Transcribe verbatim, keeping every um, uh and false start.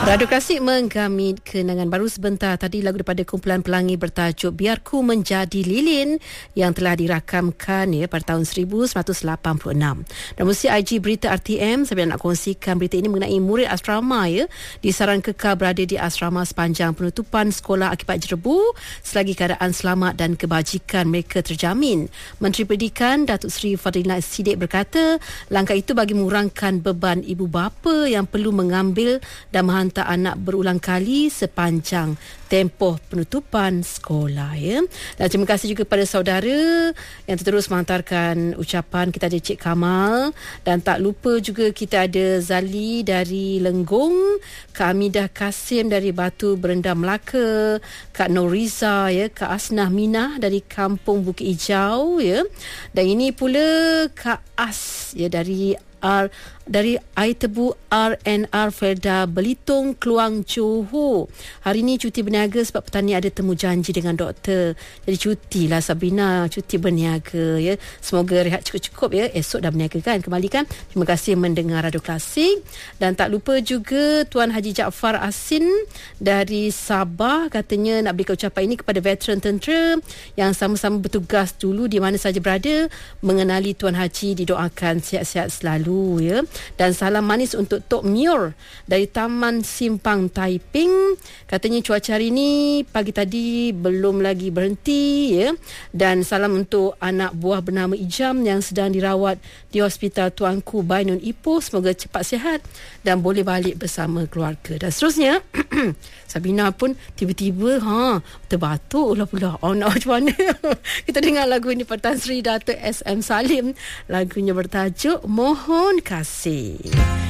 Radio Klasik menggamit kenangan baru sebentar. Tadi lagu daripada kumpulan pelangi bertajuk Biarku Menjadi Lilin yang telah dirakamkan ya pada tahun seribu sembilan ratus lapan puluh enam. Dan musi I G Berita R T M, saya nak kongsikan berita ini mengenai murid asrama ya disaran kekal berada di asrama sepanjang penutupan sekolah akibat jerebu selagi keadaan selamat dan kebajikan mereka terjamin. Menteri Pendidikan Datuk Seri Fadlina Siddiq berkata, langkah itu bagi mengurangkan beban ibu bapa yang perlu mengambil dan menghantar anak berulang kali sepanjang tempoh penutupan sekolah ya. Dan terima kasih juga kepada saudara yang terus menghantarkan ucapan. Kita ada Cik Kamal dan tak lupa juga kita ada Zali dari Lenggong, Kak Amidah Kasim dari Batu Berendam Melaka, Kak Noriza ya, Kak Asnah Minah dari Kampung Bukit Hijau ya. Dan ini pula Kak As ya dari R dari Air Tebu R N R Felda Belitung Keluang Johor. Hari ini cuti berniaga sebab petani ada temu janji dengan doktor. Jadi cutilah Sabrina, cuti berniaga ya. Semoga rehat cukup-cukup ya. Esok dah berniaga kan, kembali kan. Terima kasih mendengar Radio Klasik. Dan tak lupa juga Tuan Haji Jaafar Asin dari Sabah katanya nak berikan ucapan ini kepada veteran tentera yang sama-sama bertugas dulu di mana saja berada, mengenali Tuan Haji, didoakan sihat-sihat selalu ya. Dan salam manis untuk Tok Mior dari Taman Simpang Taiping. Katanya cuaca hari ini pagi tadi belum lagi berhenti ya. Dan salam untuk anak buah bernama Ijam yang sedang dirawat di Hospital Tuanku Bainun Ipoh. Semoga cepat sihat dan boleh balik bersama keluarga. Dan seterusnya Sabina pun tiba-tiba ha terbatuk lah pula. Oh nak macam mana? Kita dengar lagu ini Pertan Sri Datuk S M Salim. Lagunya bertajuk Mohon Kasih.